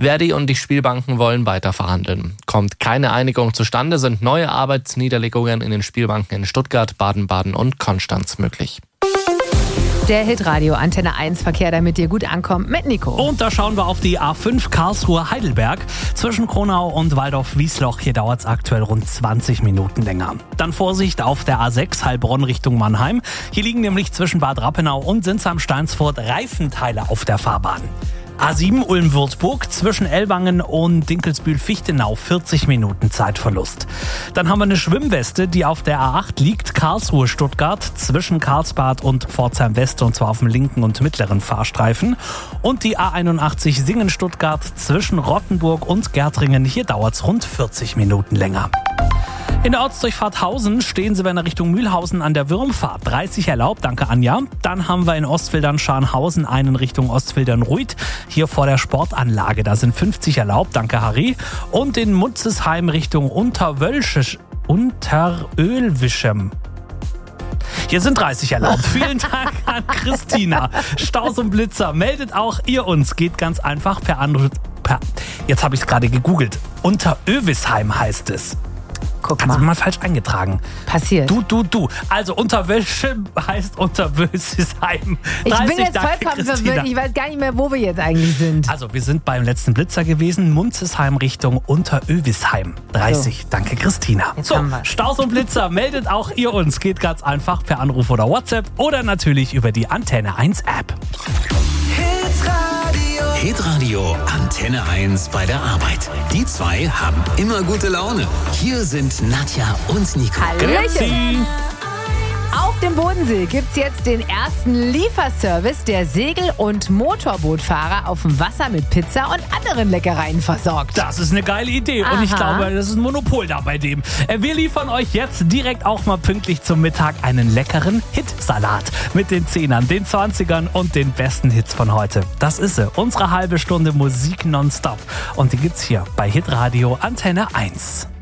Verdi und die Spielbanken wollen weiter verhandeln. Kommt keine Einigung zustande, sind neue Arbeitsniederlegungen in den Spielbanken in Stuttgart, Baden-Baden und Konstanz möglich. Der Hitradio Antenne 1 Verkehr, damit ihr gut ankommt, mit Nico. Und da schauen wir auf die A5 Karlsruhe-Heidelberg. Zwischen Kronau und Waldorf-Wiesloch, hier dauert es aktuell rund 20 Minuten länger. Dann Vorsicht auf der A6 Heilbronn Richtung Mannheim. Hier liegen nämlich zwischen Bad Rappenau und Sinsheim-Steinsfurt Reifenteile auf der Fahrbahn. A7 Ulm-Würzburg zwischen Ellwangen und Dinkelsbühl-Fichtenau 40 Minuten Zeitverlust. Dann haben wir eine Schwimmweste, die auf der A8 liegt, Karlsruhe-Stuttgart zwischen Karlsbad und Pforzheim-West, und zwar auf dem linken und mittleren Fahrstreifen. Und die A81 Singen-Stuttgart zwischen Rottenburg und Gärtringen, hier dauert es rund 40 Minuten länger. In der Ortsdurchfahrt Hausen stehen Sie, wenn in Richtung Mühlhausen an der Würmfahrt. 30 erlaubt, danke Anja. Dann haben wir in Ostfildern-Scharnhausen einen Richtung Ostfildern-Ruid. Hier vor der Sportanlage, da sind 50 erlaubt, danke Harry. Und in Mutzesheim Richtung Unterölwischem. Hier sind 30 erlaubt. Vielen Dank an Christina. Staus und Blitzer, meldet auch ihr uns. Geht ganz einfach per Anruf. Jetzt habe ich es gerade gegoogelt. Unterövisheim heißt es. Guck Hast du mal. mal falsch eingetragen. Passiert. Du. Also Unterwäsche heißt Unterwösisheim. Ich bin 30, jetzt danke, vollkommen Christina. verwirrt. Ich weiß gar nicht mehr, wo wir jetzt eigentlich sind. Also wir sind beim letzten Blitzer gewesen. Munzesheim Richtung Unterövisheim. 30, danke Christina. Jetzt haben wir's. Staus und Blitzer, meldet auch ihr uns. Geht ganz einfach per Anruf oder WhatsApp oder natürlich über die Antenne 1 App. Hitradio Antenne 1 bei der Arbeit. Die zwei haben immer gute Laune. Hier sind Nadja und Nico. Hallöchen. Auf dem Bodensee gibt's jetzt den ersten Lieferservice, der Segel- und Motorbootfahrer auf dem Wasser mit Pizza und anderen Leckereien versorgt. Das ist eine geile Idee und ich Aha. glaube, das ist ein Monopol da bei dem. Wir liefern euch jetzt direkt auch mal pünktlich zum Mittag einen leckeren Hitsalat mit den 10ern, den 20ern und den besten Hits von heute. Das ist sie, unsere halbe Stunde Musik nonstop. Und die gibt's hier bei Hitradio Antenne 1.